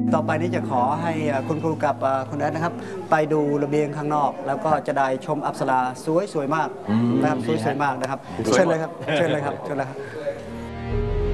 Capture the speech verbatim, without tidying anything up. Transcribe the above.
ต่อไปนี้จะขอให้คุณครูกับคุณแอดนะครับไปดูระเบียงข้างนอกแล้วก็จะได้ชมอัปสราสวยสวยมากนะครับสวยสวยมากนะครับเชิญเลยครับเชิญเลยครับเชิญเลยครับ